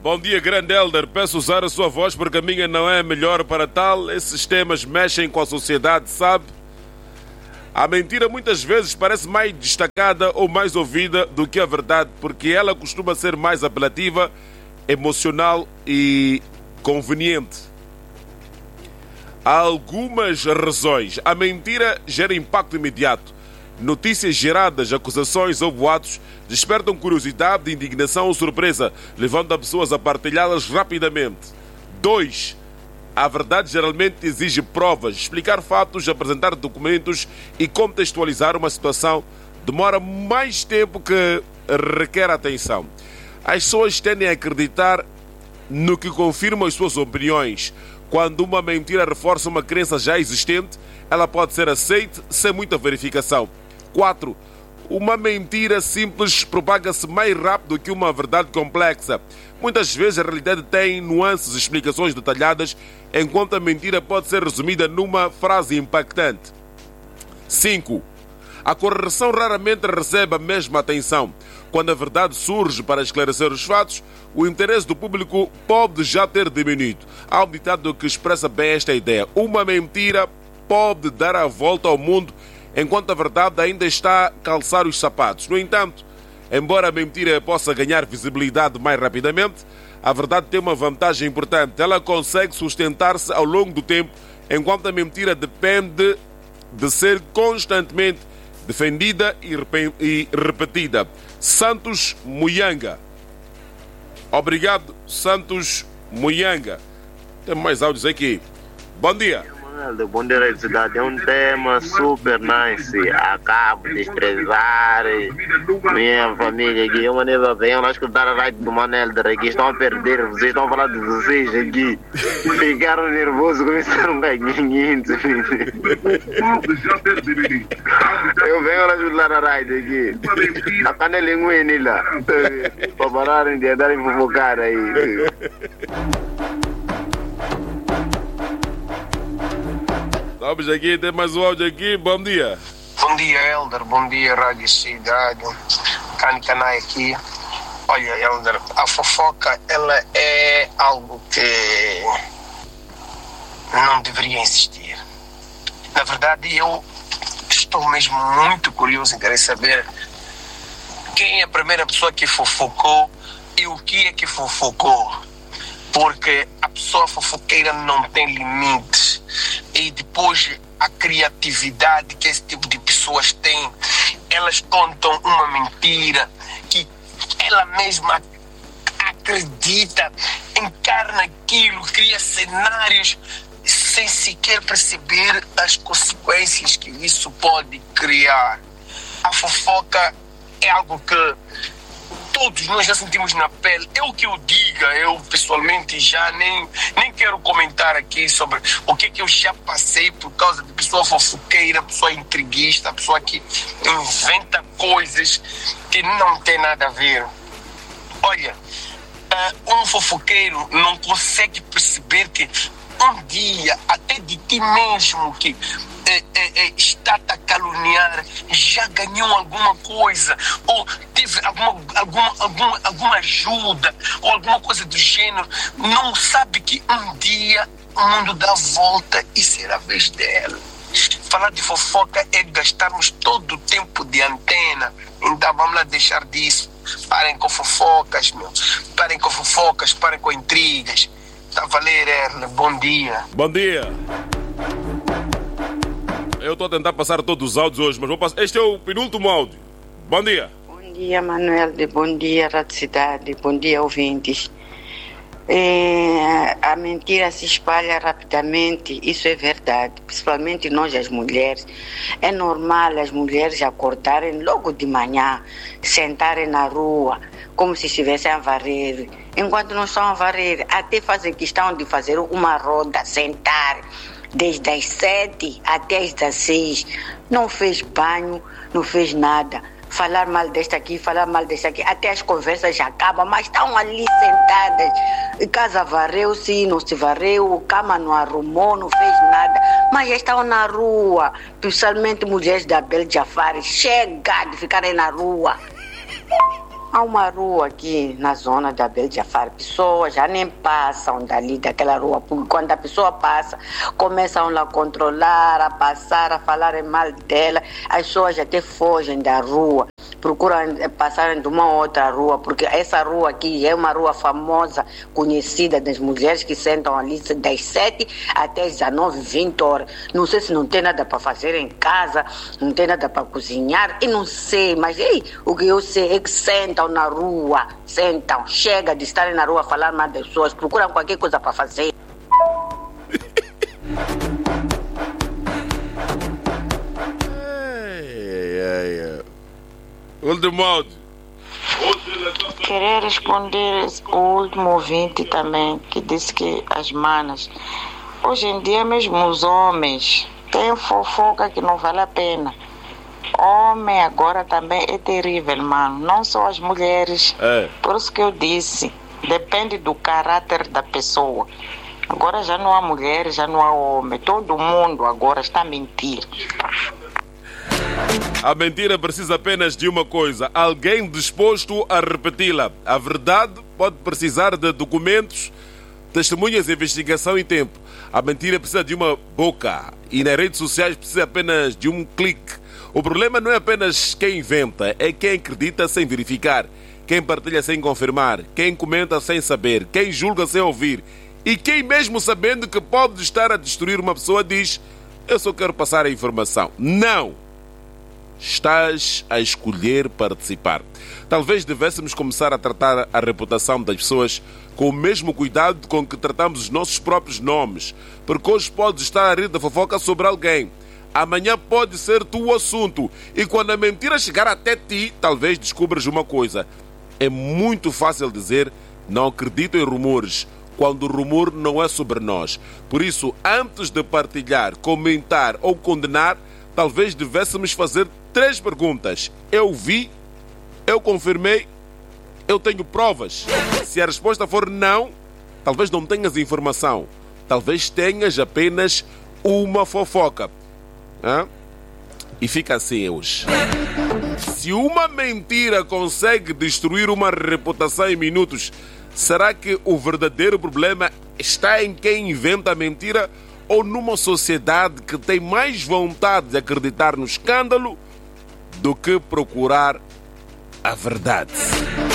Bom dia, grande Elder. Peço usar a sua voz porque a minha não é melhor para tal. Esses temas mexem com a sociedade, sabe? A mentira muitas vezes parece mais destacada ou mais ouvida do que a verdade, porque ela costuma ser mais apelativa, emocional e conveniente. Há algumas razões. A mentira gera impacto imediato. Notícias geradas, acusações ou boatos despertam curiosidade, indignação ou surpresa, levando as pessoas a partilhá-las rapidamente. 2. A verdade geralmente exige provas, explicar fatos, apresentar documentos e contextualizar uma situação demora mais tempo que requer atenção. As pessoas tendem a acreditar no que confirmam as suas opiniões. Quando uma mentira reforça uma crença já existente, ela pode ser aceita sem muita verificação. 4. Uma mentira simples propaga-se mais rápido que uma verdade complexa. Muitas vezes a realidade tem nuances e explicações detalhadas, enquanto a mentira pode ser resumida numa frase impactante. 5. A correção raramente recebe a mesma atenção. Quando a verdade surge para esclarecer os fatos, o interesse do público pode já ter diminuído. Há um ditado que expressa bem esta ideia. Uma mentira pode dar a volta ao mundo enquanto a verdade ainda está a calçar os sapatos. No entanto, embora a mentira possa ganhar visibilidade mais rapidamente, a verdade tem uma vantagem importante. Ela consegue sustentar-se ao longo do tempo, enquanto a mentira depende de ser constantemente defendida e repetida. Santos Muyanga. Obrigado, Santos Muyanga. Tem mais áudios aqui. Bom dia. Bom dia, cidade. É um tema super nice. Acabo de desprezar minha família aqui. Eu maneiro bem, eu não escutar a rádio do Manelder aqui. Estão a perder, vocês estão a falar de vocês aqui. Ficaram nervosos, começaram a ganhar. Eu venho a escutar a rádio aqui. A canelinguinha lá. Para pararem de andarem fofocar aí. Estamos aqui, tem mais um áudio aqui. Bom dia. Bom dia, Elder. Bom dia, Rádio Cidade. Cani Canai aqui. Olha, Elder, a fofoca, ela é algo que não deveria existir. Na verdade, eu estou mesmo muito curioso em querer saber quem é a primeira pessoa que fofocou e o que é que fofocou. Porque a pessoa fofoqueira não tem limites. E depois a criatividade que esse tipo de pessoas têm, elas contam uma mentira que ela mesma acredita, encarna aquilo, cria cenários sem sequer perceber as consequências que isso pode criar. A fofoca é algo que todos nós já sentimos na pele. Eu que eu diga, eu pessoalmente já nem quero comentar aqui sobre o que eu já passei por causa de pessoa fofoqueira, pessoa intriguista, pessoa que inventa coisas que não tem nada a ver. Olha, um fofoqueiro não consegue perceber que um dia, até de ti mesmo que está a caluniar, já ganhou alguma coisa, ou teve alguma ajuda, ou alguma coisa do gênero, não sabe que um dia o mundo dá volta e será a vez dela. Falar de fofoca é gastarmos todo o tempo de antena, então vamos lá deixar disso. Parem com fofocas, meu. Parem com fofocas, parem com intrigas. Está a valer, Erle. Bom dia. Bom dia. Eu estou a tentar passar todos os áudios hoje, mas vou passar. Este é o penúltimo áudio. Bom dia. Bom dia, Manuel. Bom dia, Rádio Cidade. Bom dia, ouvintes. A mentira se espalha rapidamente, isso é verdade. Principalmente nós, as mulheres. É normal as mulheres acordarem logo de manhã, sentarem na rua, como se estivessem a varrer. Enquanto não estão a varrer, até fazem questão de fazer uma roda, sentar. Desde as 7 até as 16, não fez banho, não fez nada. Falar mal desta aqui, falar mal desta aqui, até as conversas já acabam, mas estão ali sentadas. A casa varreu-se, não se varreu, a cama não arrumou, não fez nada, mas já estão na rua, principalmente mulheres da Bel Jafari, chega de ficarem na rua. Há uma rua aqui na zona da Abel Jafar, pessoas já nem passam dali daquela rua, porque quando a pessoa passa, começam lá a controlar, a passar, a falar mal dela, as pessoas até fogem da rua, procuram passar de uma outra rua, porque essa rua aqui é uma rua famosa, conhecida das mulheres que sentam ali das 7 até as 19, 20 horas. Não sei se não tem nada para fazer em casa, não tem nada para cozinhar, e não sei, mas o que eu sei é que sentam na rua, chega de estarem na rua a falar mal das pessoas, procuram qualquer coisa para fazer. Queria responder o último ouvinte também, que disse que as manas, hoje em dia mesmo os homens têm fofoca que não vale a pena. Homem agora também é terrível, mano. Não só as mulheres. Por isso que eu disse, depende do caráter da pessoa. Agora já não há mulheres, já não há homem. Todo mundo agora está a mentir. A mentira precisa apenas de uma coisa: alguém disposto a repeti-la. A verdade pode precisar de documentos, testemunhas, investigação e tempo. A mentira precisa de uma boca. E nas redes sociais precisa apenas de um clique. O problema não é apenas quem inventa, é quem acredita sem verificar, quem partilha sem confirmar, quem comenta sem saber, quem julga sem ouvir e quem, mesmo sabendo que pode estar a destruir uma pessoa, diz: eu só quero passar a informação. Não! Estás a escolher participar. Talvez devêssemos começar a tratar a reputação das pessoas com o mesmo cuidado com que tratamos os nossos próprios nomes, porque hoje podes estar a rir da fofoca sobre alguém. Amanhã pode ser tu o assunto. E quando a mentira chegar até ti, talvez descubras uma coisa. É muito fácil dizer: não acredito em rumores, quando o rumor não é sobre nós. Por isso, antes de partilhar, comentar ou condenar, talvez devêssemos fazer 3 perguntas. Eu vi? Eu confirmei? Eu tenho provas? Se a resposta for não, talvez não tenhas informação. Talvez tenhas apenas uma fofoca. E fica assim hoje. Se uma mentira consegue destruir uma reputação em minutos, será que o verdadeiro problema está em quem inventa a mentira ou numa sociedade que tem mais vontade de acreditar no escândalo do que procurar a verdade?